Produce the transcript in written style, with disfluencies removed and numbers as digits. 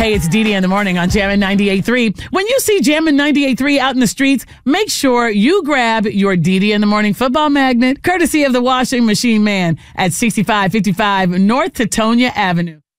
Hey, it's Dee Dee in the morning on Jammin' 98.3. When you see Jammin' 98.3 out in the streets, make sure you grab your Dee Dee in the morning football magnet, courtesy of the washing machine man at 6555 North Tetonia Avenue.